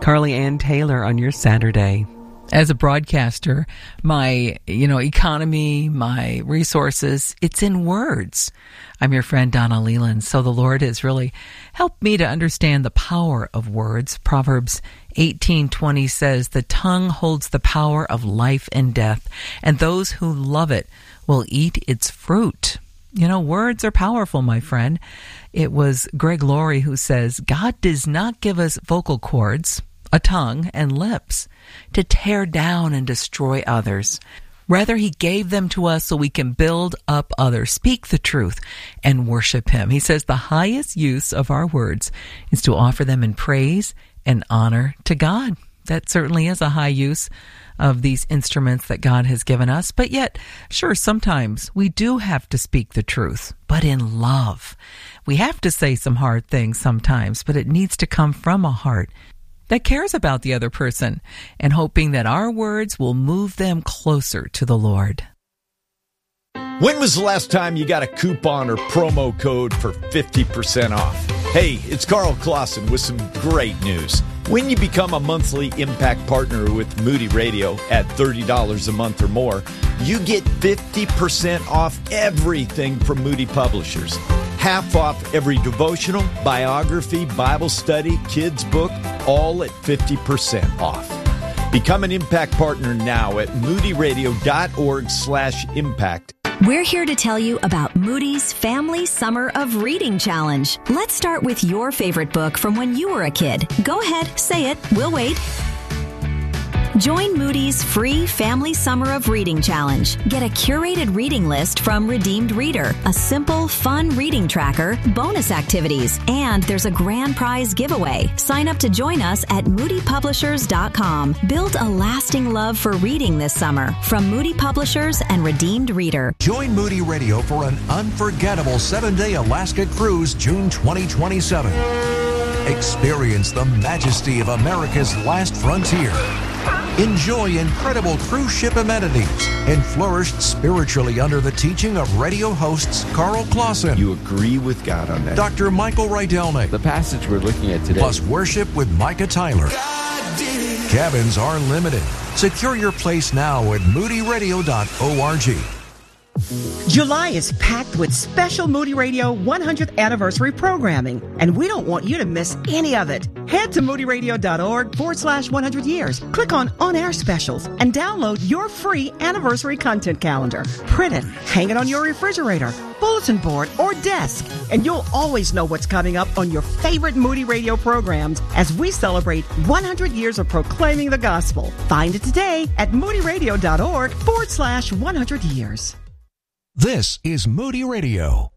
Carly Ann Taylor on your Saturday. As a broadcaster, my, economy, my resources, it's in words. I'm your friend Donna Leland. So the Lord has really helped me to understand the power of words. Proverbs 18:20 says, "The tongue holds the power of life and death, and those who love it will eat its fruit." Words are powerful, my friend. It was Greg Laurie who says, God does not give us vocal cords, a tongue, and lips to tear down and destroy others. Rather, he gave them to us so we can build up others, speak the truth, and worship him. He says the highest use of our words is to offer them in praise and honor to God. That certainly is a high use of these instruments that God has given us. But yet, sure, sometimes we do have to speak the truth, but in love. We have to say some hard things sometimes, but it needs to come from a heart that cares about the other person and hoping that our words will move them closer to the Lord. When was the last time you got a coupon or promo code for 50% off? Hey, it's Carl Clausen with some great news. When you become a monthly Impact partner with Moody Radio at $30 a month or more, you get 50% off everything from Moody Publishers. Half off every devotional, biography, Bible study, kids book, all at 50% off. Become an Impact partner now at moodyradio.org/impact. We're here to tell you about Moody's Family Summer of Reading Challenge. Let's start with your favorite book from when you were a kid. Go ahead, say it. We'll wait. Join Moody's free Family Summer of Reading Challenge. Get a curated reading list from Redeemed Reader, a simple, fun reading tracker, bonus activities, and there's a grand prize giveaway. Sign up to join us at moodypublishers.com. Build a lasting love for reading this summer from Moody Publishers and Redeemed Reader. Join Moody Radio for an unforgettable 7-day Alaska cruise June 2027. Experience the majesty of America's last frontier. Enjoy incredible cruise ship amenities and flourish spiritually under the teaching of radio hosts Carl Clausen. You agree with God on that? Dr. Michael Rydelnik. The passage we're looking at today. Plus worship with Micah Tyler. Cabins are limited. Secure your place now at moodyradio.org. July is packed with special Moody Radio 100th anniversary programming, and we don't want you to miss any of it. Head to moodyradio.org/100 years. Click on On-Air Specials and download your free anniversary content calendar. Print it, hang it on your refrigerator, bulletin board, or desk, and you'll always know what's coming up on your favorite Moody Radio programs as we celebrate 100 years of proclaiming the gospel. Find it today at moodyradio.org/100 years. This is Moody Radio.